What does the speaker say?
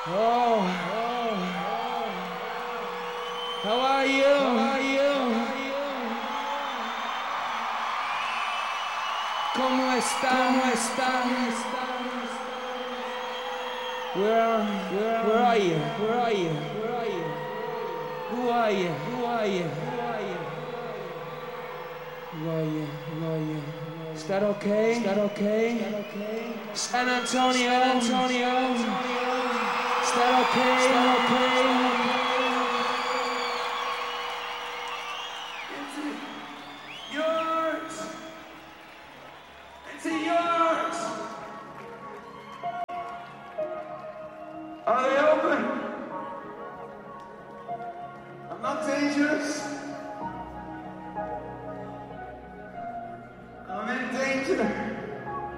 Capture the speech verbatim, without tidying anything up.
Oh, how are you? How are you? ¿Cómo está? ¿Cómo está? Where, where, where are you? Where are you? Where are you? Who are you? Who are you? Who are you? Who are you? Who are you? Is that okay? Is that okay? Is that okay? San Antonio, San Antonio. Is that okay? Is that okay?